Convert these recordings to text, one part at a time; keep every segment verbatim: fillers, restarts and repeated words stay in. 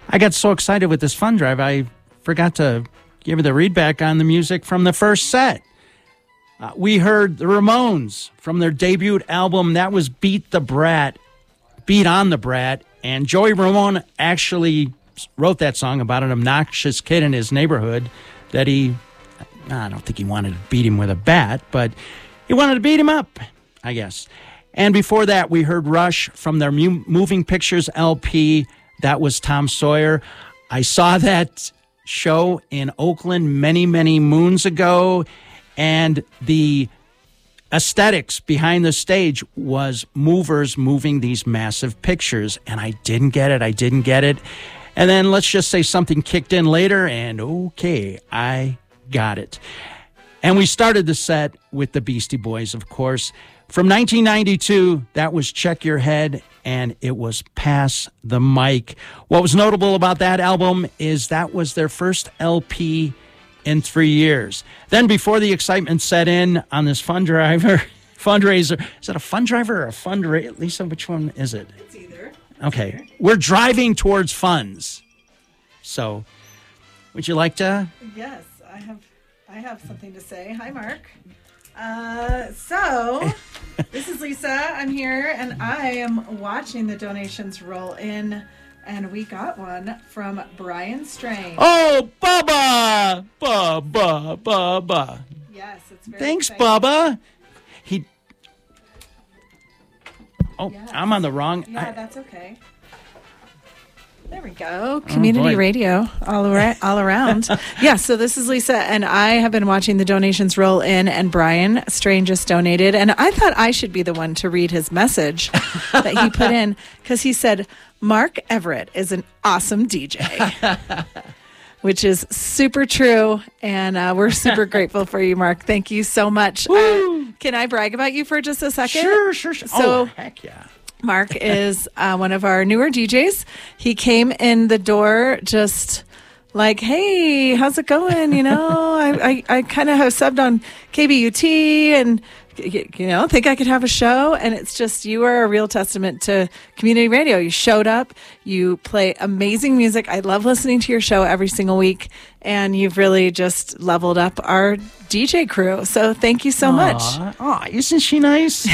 I got so excited with this fun drive, I forgot to give you the read back on the music from the first set. Uh, we heard the Ramones from their debut album. That was Beat the Brat, Beat on the Brat. And Joey Ramone actually wrote that song about an obnoxious kid in his neighborhood that he, I don't think he wanted to beat him with a bat, but he wanted to beat him up, I guess. And before that, we heard Rush from their Mu- Moving Pictures L P. That was Tom Sawyer. I saw that show in Oakland many, many moons ago, and the aesthetics behind the stage was movers moving these massive pictures, and I didn't get it. I didn't get it. And then let's just say something kicked in later, and okay, I got it. And we started the set with the Beastie Boys, of course. From nineteen ninety-two, that was Check Your Head, and it was Pass the Mic. What was notable about that album is that was their first L P in three years. Then before the excitement set in on this fun driver, fundraiser, is it a fun driver or a fundraiser? Lisa, which one is it? It's either. Okay. It's either. We're driving towards funds. So, would you like to? Yes, I have I have something to say. Hi, Mark. Uh, so, this is Lisa. I'm here, and I am watching the donations roll in, and we got one from Brian Strange. Oh, Bubba! Bubba, Bubba. Yes, it's very Thanks, exciting. Bubba. He. Oh, Yes. I'm on the wrong. Yeah, I- that's okay. There we go. Community boy. radio all around. All around. Yeah, so this is Lisa, and I have been watching the donations roll in, and Brian Strange just donated, and I thought I should be the one to read his message that he put in, because he said, Mark Everett is an awesome D J, which is super true, and uh, we're super grateful for you, Mark. Thank you so much. Uh, can I brag about you for just a second? Sure, sure, sure. So- oh, heck yeah. Mark is uh, one of our newer D Js. He came in the door just like, hey, how's it going? You know, I, I, I kind of have subbed on K B U T and, you know, think I could have a show. And it's just, you are a real testament to community radio. You showed up, you play amazing music. I love listening to your show every single week. And you've really just leveled up our D J crew. So thank you so much. Oh, isn't she nice?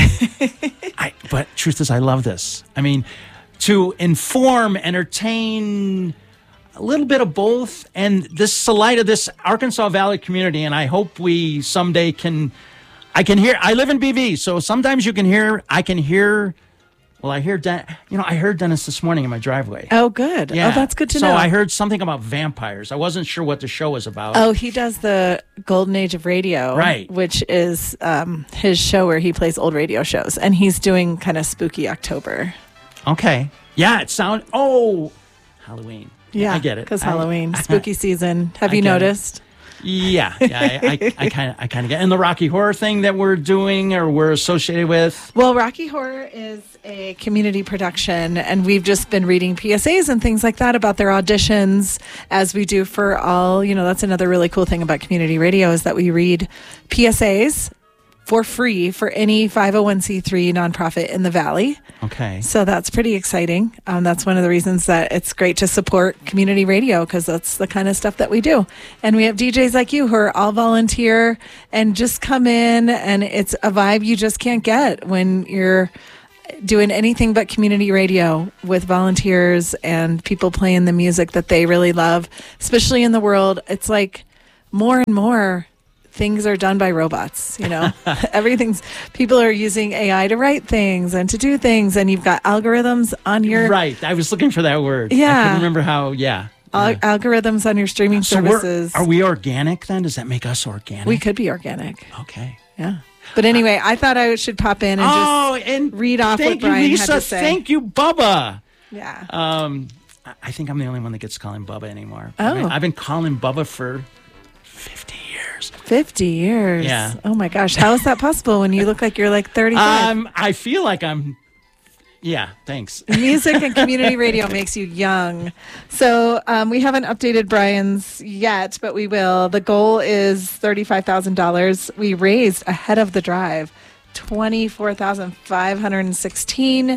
I, but truth is, I love this. I mean, to inform, entertain, a little bit of both, and this Salida, this Arkansas Valley community, and I hope we someday can, I can hear, I live in B V, so sometimes you can hear, I can hear, well, I hear, Den, you know, I heard Dennis this morning in my driveway. Oh, good. Yeah. Oh, that's good to so know. So I heard something about vampires. I wasn't sure what the show was about. Oh, he does the Golden Age of Radio, Right. which is um, his show where he plays old radio shows, and he's doing kind of spooky October. Okay. Yeah, it sound. Oh, Halloween. Yeah, I get it. because I- Halloween, I- spooky season. Have I you get it. noticed? Yeah, yeah, I, I kind of, I kind of get, and the Rocky Horror thing that we're doing or we're associated with. Well, Rocky Horror is a community production, and we've just been reading P S As and things like that about their auditions, as we do for all, you know, that's another really cool thing about community radio is that we read P S As for free for any five oh one c three nonprofit in the Valley. Okay. So that's pretty exciting. Um, that's one of the reasons that it's great to support community radio, because that's the kind of stuff that we do. And we have D Js like you who are all volunteer and just come in, and it's a vibe you just can't get when you're doing anything but community radio with volunteers and people playing the music that they really love, especially in the world. It's like more and more things are done by robots, you know. Everything's, people are using A I to write things and to do things, and you've got algorithms on your Right. I was looking for that word. I Yeah. couldn't remember how. Yeah. al- Yeah. algorithms on your streaming So we're, services. are we organic then? Does that make us organic? We could be organic. Okay. Yeah. But anyway, I thought I should pop in and Oh, just and read off what thank you, Brian Lisa. had to say. Thank you, Bubba. Yeah. Um, I- I think I'm the only one that gets calling Bubba anymore. Oh. I mean, I've been calling Bubba for fifty years. fifty years. Yeah. Oh my gosh. How is that possible when you look like you're like thirty-five? Um, I feel like I'm. Yeah, thanks. Music and community radio makes you young. So um, we haven't updated Brian's yet, but we will. The goal is thirty-five thousand dollars. We raised ahead of the drive twenty-four thousand five hundred sixteen dollars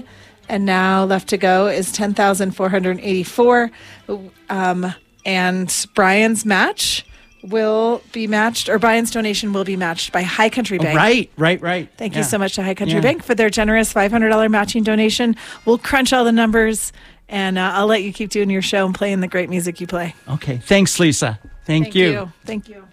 And now left to go is ten thousand four hundred eighty-four. Um, and Brian's match will be matched, or Brian's donation will be matched by High Country Bank. Oh, right, right, right. Thank yeah. you so much to High Country yeah. Bank for their generous five hundred dollars matching donation. We'll crunch all the numbers, and uh, I'll let you keep doing your show and playing the great music you play. Okay. Thanks, Lisa. Thank, Thank you. you. Thank you.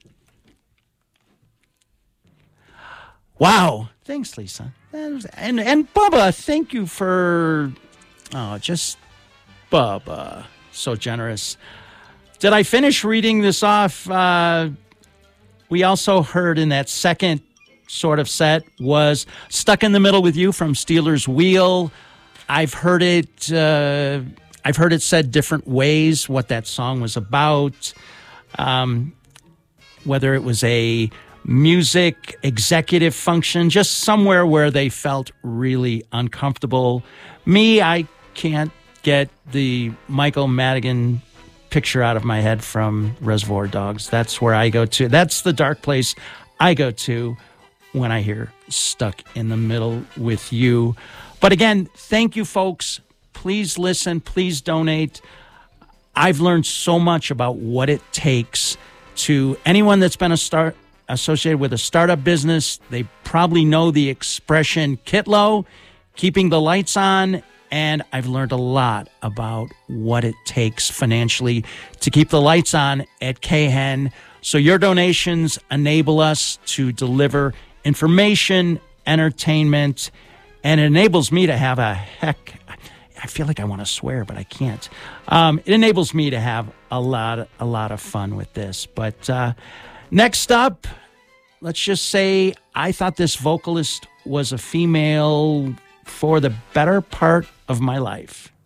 Wow. Thanks, Lisa. And, and, and Bubba, thank you for, oh, just Bubba. So generous. Did I finish reading this off? Uh, we also heard in that second sort of set was Stuck in the Middle with You from Steelers Wheel. I've heard it, uh, I've heard it said different ways what that song was about. Um, whether it was a music executive function, just somewhere where they felt really uncomfortable. Me, I can't get the Michael Madigan picture out of my head from Reservoir Dogs. That's where I go to. That's the dark place I go to when I hear Stuck in the Middle with You. But again, thank you, folks. Please listen. Please donate. I've learned so much about what it takes to anyone that's been a start associated with a startup business. They probably know the expression Kitlo, keeping the lights on. And I've learned a lot about what it takes financially to keep the lights on at K H E N. So your donations enable us to deliver information, entertainment, and it enables me to have a heck, I feel like I want to swear, but I can't. Um, it enables me to have a lot, a lot of fun with this. But uh, next up, let's just say I thought this vocalist was a female for the better part of my life.